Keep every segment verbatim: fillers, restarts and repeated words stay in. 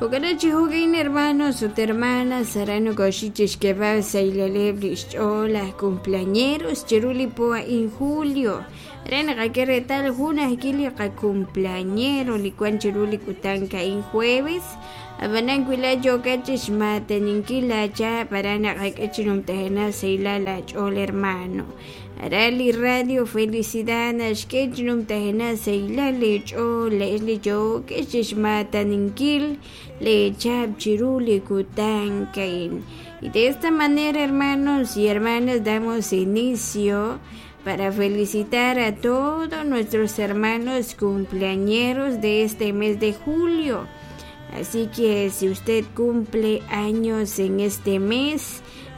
Okanachi jugain hermanos o hermanas sarano koshiches que va a lebrish hola cumpleañeros cheruli poa en julio. Rena que tal juna hikili ka cumpleañero likuan cheruli kutanka en jueves. Abanan kwila yokachish mata ninkila cha parana kakachinum tehena seila la chol hermano. Arali radio felicidades que num tehena seila le chol le yo que mata ninkil le chab chiruli kutankain. Y de esta manera, hermanos y hermanas, damos inicio para felicitar a todos nuestros hermanos cumpleañeros de este mes de julio. Así que si usted cumple años en este mes,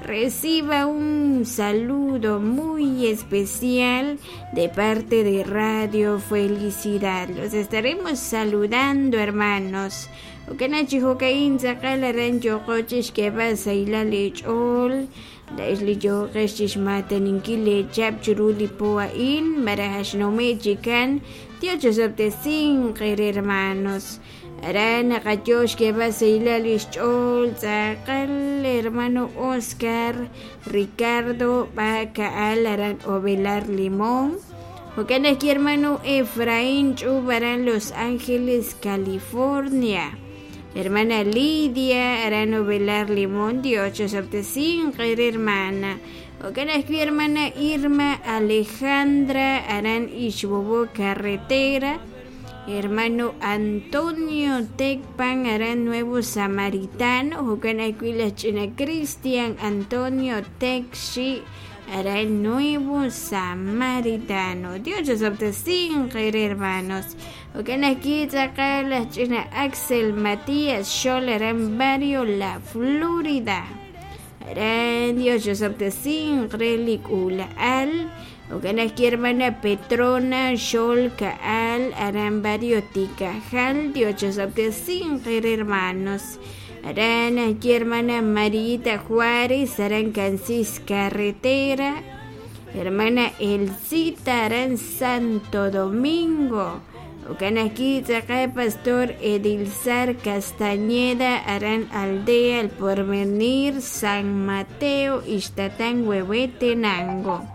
reciba un saludo muy especial de parte de Radio Felicidad. Los estaremos saludando, hermanos. Okanachi hokain sakala rancho coches que vas a ir a lechol. La isli yo gestis mata ninkile chap churuli poa in marahash no mexican. Tiocho sabte sin hermanos. Arana Cayosh que va a ir a lechol. Sakal hermano Oscar Ricardo Baca Alaran Ovelar Limón. Okanachi hermano Efraín Chubaran Los Ángeles, California. Hermana Lidia, Arano Velar Limón, ocho cinco, hermana. Okanachi hermana Irma Alejandra, Aran Ishbobo Carretera. Hermano Antonio Tecpan, Aran Nuevo Samaritano. Okanachi la China Cristian Antonio Texi, Aran Nuevo Samaritano. Dios os cinco, hermanos. Okanachi la China Axel Matías Scholar Barrio La Florida. Aran Dios os cinco, relicula al. Okanachi hermana Petrona Sholka al Aran Barrio Ticajal. Dios os cinco, hermanos. Aran aquí hermana Marita Juárez, Aran Cansis Carretera. Hermana Elcita, Aran Santo Domingo. Okanachi Tzaka Pastor Edilzar Castañeda, Aran Aldea El Porvenir, San Mateo, Ixtatán Huehuetenango.